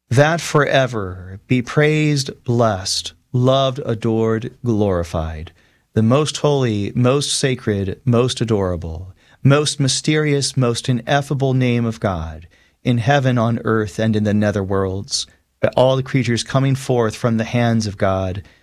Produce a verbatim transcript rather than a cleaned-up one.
that forever be praised, blessed, loved, adored, glorified, the most holy, most sacred, most adorable, most mysterious, most ineffable name of God, in heaven, on earth, and in the nether worlds, all the creatures coming forth from the hands of God,